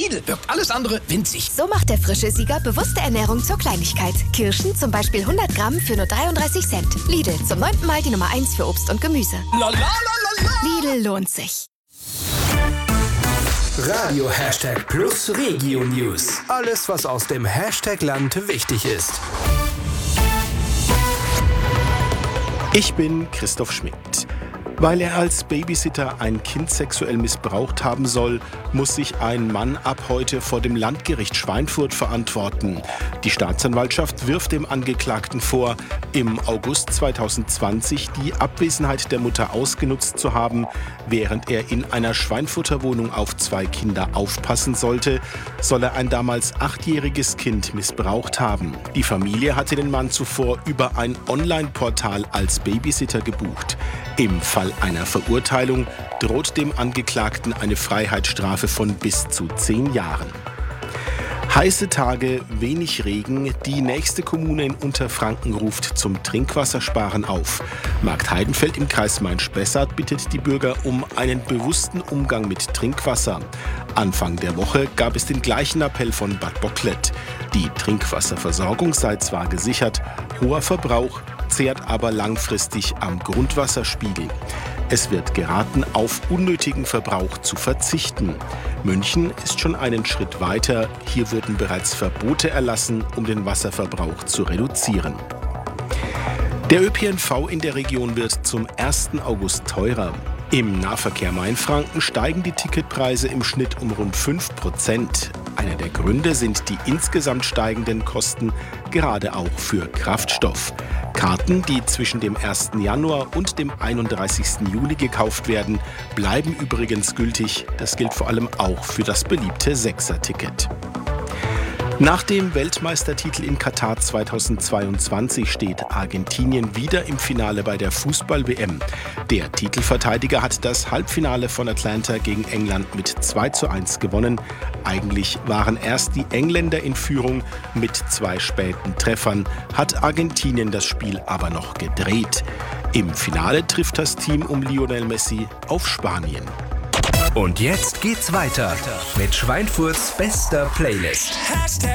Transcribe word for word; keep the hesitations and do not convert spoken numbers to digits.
Lidl wirkt alles andere winzig. So macht der frische Sieger bewusste Ernährung zur Kleinigkeit. Kirschen zum Beispiel hundert Gramm für nur dreiunddreißig Cent. Lidl, zum neunten Mal die Nummer eins für Obst und Gemüse. La, la, la, la, la. Lidl lohnt sich. Radio Hashtag Plus Regio News. Alles, was aus dem Hashtag-Land wichtig ist. Ich bin Christoph Schmidt. Weil er als Babysitter ein Kind sexuell missbraucht haben soll, muss sich ein Mann ab heute vor dem Landgericht Schweinfurt verantworten. Die Staatsanwaltschaft wirft dem Angeklagten vor, im August zweitausendzwanzig die Abwesenheit der Mutter ausgenutzt zu haben, während er in einer Schweinfurter Wohnung auf zwei Kinder aufpassen sollte, soll er ein damals achtjähriges Kind missbraucht haben. Die Familie hatte den Mann zuvor über ein Online-Portal als Babysitter gebucht. Im Fall einer Verurteilung droht dem Angeklagten eine Freiheitsstrafe von bis zu zehn Jahren. Heiße Tage, wenig Regen, die nächste Kommune in Unterfranken ruft zum Trinkwassersparen auf. Markt Heidenfeld im Kreis Main-Spessart bittet die Bürger um einen bewussten Umgang mit Trinkwasser. Anfang der Woche gab es den gleichen Appell von Bad Bocklet. Die Trinkwasserversorgung sei zwar gesichert, hoher Verbrauch zehrt aber langfristig am Grundwasserspiegel. Es wird geraten, auf unnötigen Verbrauch zu verzichten. München ist schon einen Schritt weiter. Hier wurden bereits Verbote erlassen, um den Wasserverbrauch zu reduzieren. Der Ö P N V in der Region wird zum ersten August teurer. Im Nahverkehr Mainfranken steigen die Ticketpreise im Schnitt um rund fünf Prozent. Einer der Gründe sind die insgesamt steigenden Kosten, gerade auch für Kraftstoff. Karten, die zwischen dem ersten Januar und dem einunddreißigsten Juli gekauft werden, bleiben übrigens gültig. Das gilt vor allem auch für das beliebte Sechser-Ticket. Nach dem Weltmeistertitel in Katar zweitausendzweiundzwanzig steht Argentinien wieder im Finale bei der Fußball-W M. Der Titelverteidiger hat das Halbfinale von Atlanta gegen England mit zwei zu eins gewonnen. Eigentlich waren erst die Engländer in Führung. Mit zwei späten Treffern hat Argentinien das Spiel aber noch gedreht. Im Finale trifft das Team um Lionel Messi auf Spanien. Und jetzt geht's weiter mit Schweinfurts bester Playlist.